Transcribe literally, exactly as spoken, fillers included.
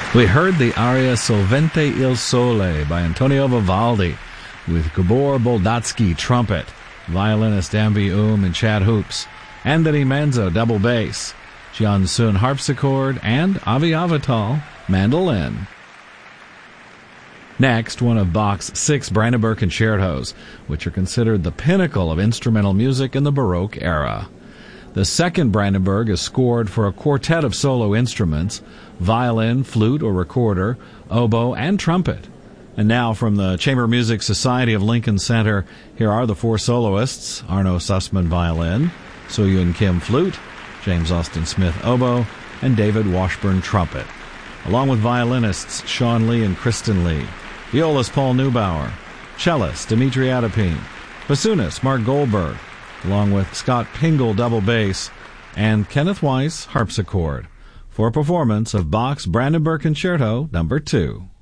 We heard the aria Sovente il Sole by Antonio Vivaldi with Gabor Boldatsky trumpet, violinist Ambi Oum and Chad Hoops, Anthony Manzo double bass, Jian Sun harpsichord, and Avi Avital mandolin. Next, one of Bach's six Brandenburg concertos, which are considered the pinnacle of instrumental music in the Baroque era. The second Brandenburg is scored for a quartet of solo instruments, violin, flute or recorder, oboe, and trumpet. And now from the Chamber Music Society of Lincoln Center, here are the four soloists: Arno Sussman violin, Soo-Yun Kim flute, James Austin Smith oboe, and David Washburn trumpet, along with violinists Sean Lee and Kristen Lee, violist Paul Neubauer, cellist Dmitry Adapin, bassoonist Mark Goldberg, along with Scott Pingle double bass, and Kenneth Weiss harpsichord, for a performance of Bach's Brandenburg Concerto number two.